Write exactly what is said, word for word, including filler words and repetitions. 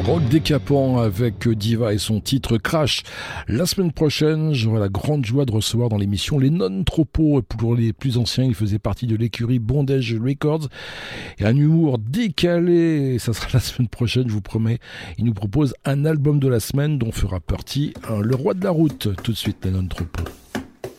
rock décapant avec Diva et son titre Crash. La semaine prochaine, j'aurai la grande joie de recevoir dans l'émission les non-tropos. Pour les plus anciens, ils faisaient partie de l'écurie Bondage Records. Et un humour décalé, ça sera la semaine prochaine, je vous promets. Ils nous proposent un album de la semaine dont fera partie hein, Le Roi de la Route. Tout de suite, les non-tropos.